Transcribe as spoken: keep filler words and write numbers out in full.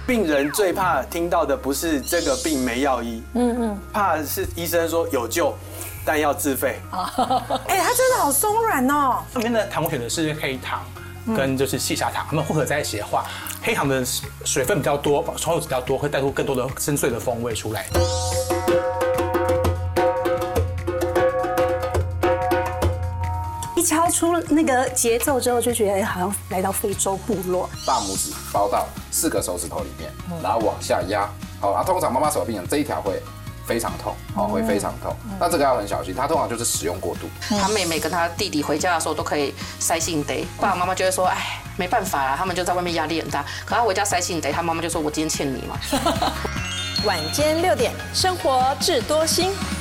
病人最怕听到的不是这个病没药医，嗯嗯，怕是医生说有救，但要自费。 哎，它真的好松软哦。 里面的糖我选的是黑糖。跟就是细砂糖，它们混合在一起的话，黑糖的水分比较多，稠度比较多，会带出更多的深邃的风味出来。 一敲出那个节奏之后，就觉得好像来到非洲部落。 大拇指包到四个手指头里面，然后往下压。好，啊，通常妈妈手病人这一条会非常痛，哦，会非常痛。那这个要很小心，它通常就是使用过度。 他妹妹跟他弟弟回家的时候都可以塞信得，爸爸妈妈就会说，哎，没办法啦，他们就在外面压力很大。可他回家塞信得，他妈妈就说我今天欠你嘛。 晚间六点，生活智多星。